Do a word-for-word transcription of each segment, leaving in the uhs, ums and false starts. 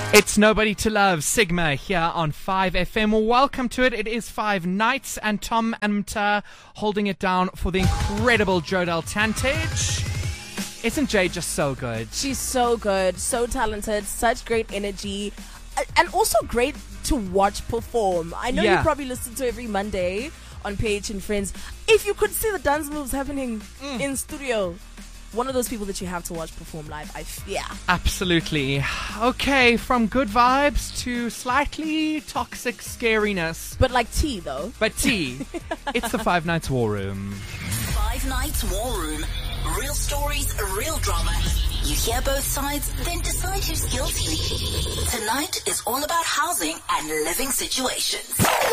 It's Nobody to Love, Sigma, here on five F M. Welcome to it. It is Five Nights, and Tom and Mta holding it down for the incredible Jodelle Tantage. Isn't Jay just so good? She's so good, so talented, such great energy, and also great to watch perform. I know Yeah. you probably listen to every Monday on P H and Friends. If you could see the dance moves happening Mm. in studio, one of those people that you have to watch perform live, I fear. Absolutely. Okay, from good vibes to slightly toxic scariness. But like tea, though. But T, it's the Five Nights War Room. Five Nights War Room. Real stories, real drama. You hear both sides, then decide who's guilty. Tonight is all about housing and living situations.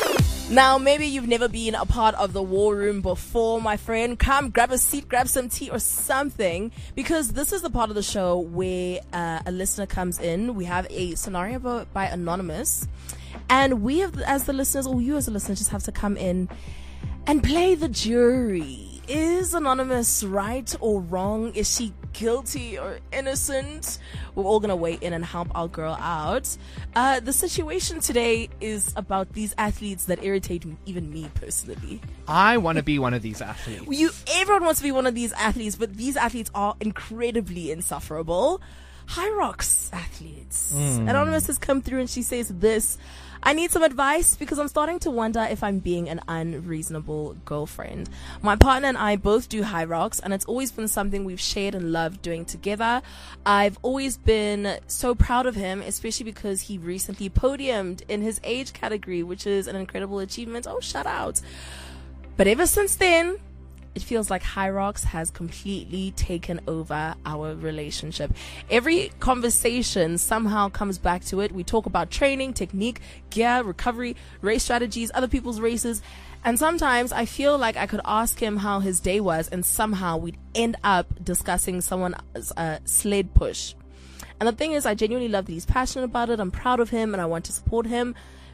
Now, maybe you've never been a part of the war room before, my friend. Come, grab a seat, grab some tea or something, because this is the part of the show where uh, a listener comes in. We have a scenario by, by Anonymous, and we, have, as the listeners, or you as a listener, just have to come in and play the jury. Is Anonymous right or wrong? Is she guilty or innocent? We're all going to weigh in and help our girl out. Uh, the situation today is about these athletes that irritate me, even me personally. I want to be one of these athletes. You, everyone wants to be one of these athletes, but these athletes are incredibly insufferable. High Rocks athletes. Mm. Anonymous has come through and she says this: I need some advice because I'm starting to wonder if I'm being an unreasonable girlfriend. My partner and I both do High Rocks, and it's always been something we've shared and loved doing together. I've always been so proud of him, especially because he recently podiumed in his age category, which is an incredible achievement. Oh, shout out. But ever since then, it feels like High Rocks has completely taken over our relationship. Every conversation somehow comes back to it. We talk about training, technique, gear, recovery, race strategies, other people's races. And sometimes I feel like I could ask him how his day was, and somehow we'd end up discussing someone's uh, sled push. And the thing is, I genuinely love that he's passionate about it. I'm proud of him and I want to support him.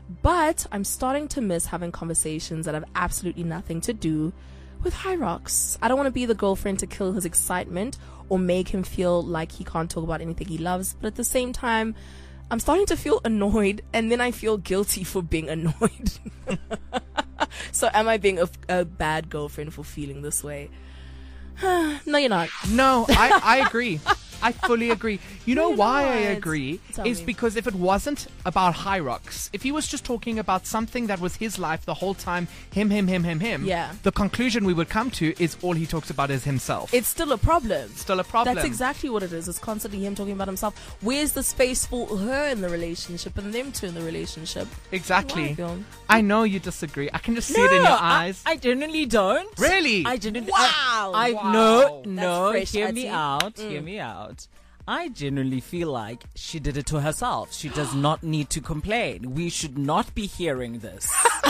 But I'm starting to miss having conversations that have absolutely nothing to do with High Rocks. I don't want to be the girlfriend to kill his excitement or make him feel like he can't talk about anything he loves. But at the same time, I'm starting to feel annoyed, and then I feel guilty for being annoyed. So am I being a, a bad girlfriend for feeling this way? No, you're not. No, I, I agree. I fully agree. You know You're why I not. agree? Tell Is me. because if it wasn't about High Rocks, if he was just talking about something that was his life the whole time, him, him, him, him, him, Yeah. the conclusion we would come to is all he talks about is himself. It's still a problem. still a problem. That's exactly what it is. It's constantly him talking about himself. Where's the space for her in the relationship and them two in the relationship? Exactly. Why, Gil? I know you disagree. I can just see it in your I- eyes. I, genuinely don't. Really? I genuinely. Wow. I, I Wow. no That's no. fresh, hear me Ati. out. Hear me out. I genuinely feel like she did it to herself. She does not need to complain. We should not be hearing this.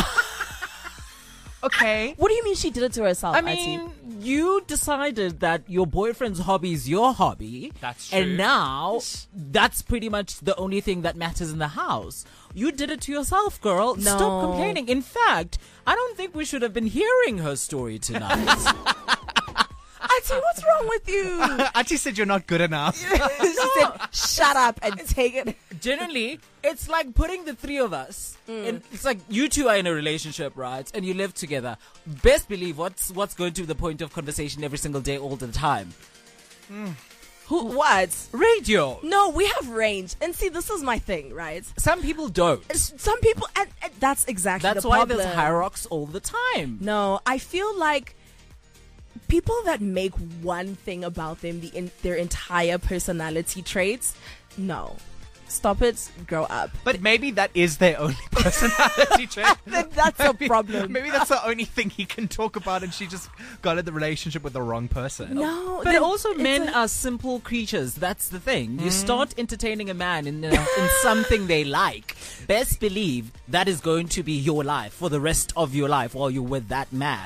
Okay. What do you mean she did it to herself? I Ati? mean, you decided that your boyfriend's hobby is your hobby. That's true. And now, that's pretty much the only thing that matters in the house. You did it to yourself, girl. No. Stop complaining. In fact, I don't think we should have been hearing her story tonight. Ati, what's wrong with you? Auntie said you're not good enough. She said, shut up and take it. Generally, it's like putting the three of us in, it's like you two are in a relationship, right? And you live together. Best believe what's what's going to be the point of conversation every single day, all the time. Who? What? Radio. No, we have range. And see, this is my thing, right? Some people don't. S- Some people, and, and that's exactly That's the why problem. there's High Rocks all the time. No, I feel like people that make one thing about them the in, their entire personality traits, no. Stop it, grow up. But maybe that is their only personality trait. Then that's a Maybe- problem. Maybe that's the only thing he can talk about, and she just got in the relationship with the wrong person. No, But then also, it's men a- are simple creatures. That's the thing. You start entertaining a man in, uh, in something they like. Best believe that is going to be your life for the rest of your life while you're with that man.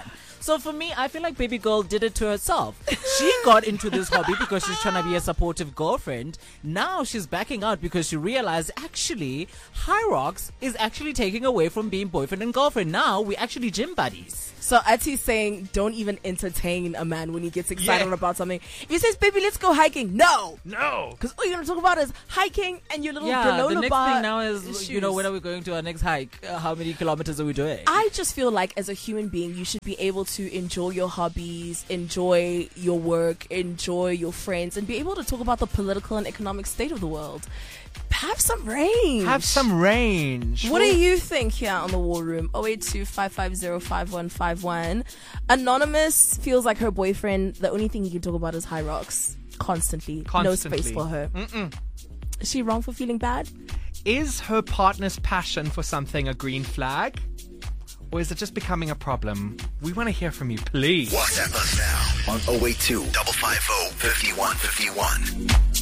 So for me, I feel like baby girl did it to herself. She got into this hobby because she's trying to be a supportive girlfriend. Now she's backing out because she realized actually High Rocks is actually taking away from being boyfriend and girlfriend. Now we're actually gym buddies. So Ati's saying don't even entertain a man when he gets excited Yeah. about something. If he says, baby, let's go hiking, no. No. Because all you're going to talk about is hiking and your little Yeah, granola the next bar thing now is, you know, shoes. when are we going to our next hike? Uh, how many kilometers are we doing? I just feel like as a human being, you should be able to enjoy your hobbies, enjoy your work, enjoy your friends, and be able to talk about the political and economic state of the world. Have some range. Have some range. What do you think here on the War Room? oh eight two, five five zero, five one five one. Anonymous feels like her boyfriend, the only thing he can talk about is High Rocks. Constantly. Constantly. No space for her. Mm-mm. Is she wrong for feeling bad? Is her partner's passion for something a green flag? Or is it just becoming a problem? We want to hear from you, please. WhatsApp us now on oh eight two, five five zero, five one five one.